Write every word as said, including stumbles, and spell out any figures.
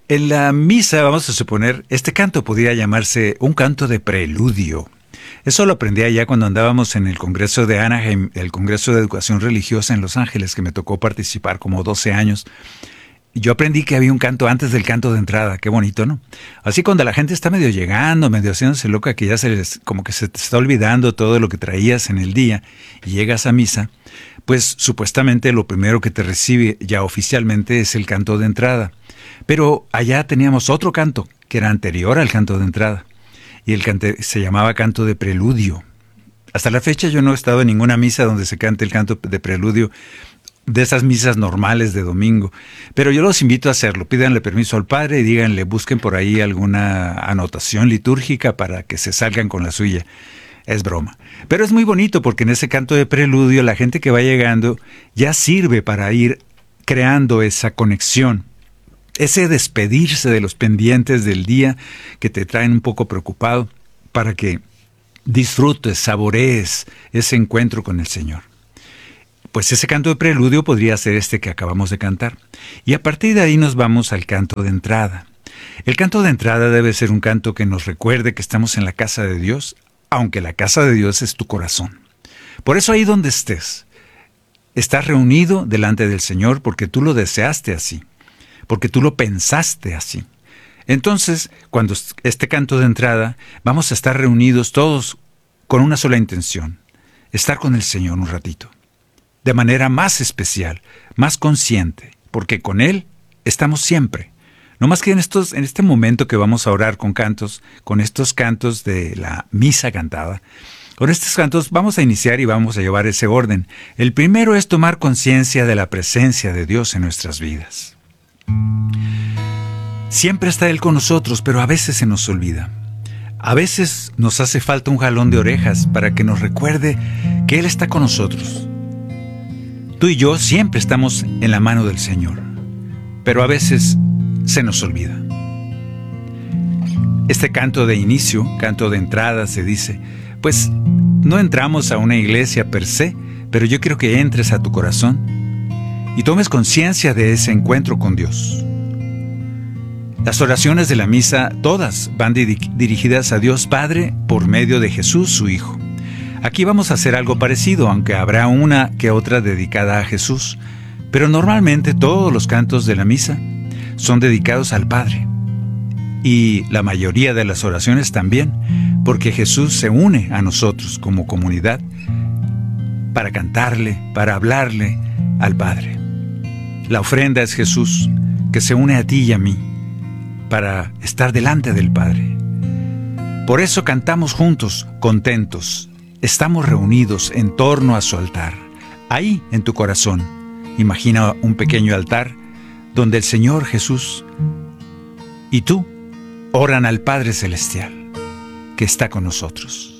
En la misa, vamos a suponer, este canto podría llamarse un canto de preludio. Eso lo aprendí allá cuando andábamos en el Congreso de Anaheim, el Congreso de Educación Religiosa en Los Ángeles, que me tocó participar como doce años. Yo aprendí que había un canto antes del canto de entrada. Qué bonito, ¿no? Así cuando la gente está medio llegando, medio haciéndose loca, que ya se les, como que se te está olvidando todo lo que traías en el día y llegas a misa, pues supuestamente lo primero que te recibe ya oficialmente es el canto de entrada. Pero allá teníamos otro canto que era anterior al canto de entrada y el cante, se llamaba canto de preludio. Hasta la fecha yo no he estado en ninguna misa donde se cante el canto de preludio, de esas misas normales de domingo, pero yo los invito a hacerlo. Pídanle permiso al padre y díganle, busquen por ahí alguna anotación litúrgica para que se salgan con la suya. Es broma. Pero es muy bonito porque en ese canto de preludio la gente que va llegando ya sirve para ir creando esa conexión, ese despedirse de los pendientes del día que te traen un poco preocupado, para que disfrutes, saborees ese encuentro con el Señor. Pues ese canto de preludio podría ser este que acabamos de cantar. Y a partir de ahí nos vamos al canto de entrada. El canto de entrada debe ser un canto que nos recuerde que estamos en la casa de Dios, aunque la casa de Dios es tu corazón. Por eso ahí donde estés, estás reunido delante del Señor porque tú lo deseaste así, porque tú lo pensaste así. Entonces, cuando este canto de entrada, vamos a estar reunidos todos con una sola intención, estar con el Señor un ratito, de manera más especial, más consciente, porque con Él estamos siempre. No más que en, estos, en este momento que vamos a orar con cantos, con estos cantos de la misa cantada, con estos cantos vamos a iniciar y vamos a llevar ese orden. El primero es tomar conciencia de la presencia de Dios en nuestras vidas. Siempre está Él con nosotros, pero a veces se nos olvida. A veces nos hace falta un jalón de orejas para que nos recuerde que Él está con nosotros. Tú y yo siempre estamos en la mano del Señor, pero a veces se nos olvida. Este canto de inicio, canto de entrada, se dice, pues no entramos a una iglesia per se, pero yo quiero que entres a tu corazón y tomes conciencia de ese encuentro con Dios. Las oraciones de la misa, todas van dirigidas a Dios Padre por medio de Jesús, su Hijo. Aquí vamos a hacer algo parecido, aunque habrá una que otra dedicada a Jesús, pero normalmente todos los cantos de la misa son dedicados al Padre. Y la mayoría de las oraciones también, porque Jesús se une a nosotros como comunidad para cantarle, para hablarle al Padre. La ofrenda es Jesús, que se une a ti y a mí, para estar delante del Padre. Por eso cantamos juntos, contentos. Estamos reunidos en torno a su altar. Ahí, en tu corazón, imagina un pequeño altar donde el Señor Jesús y tú oran al Padre Celestial, que está con nosotros.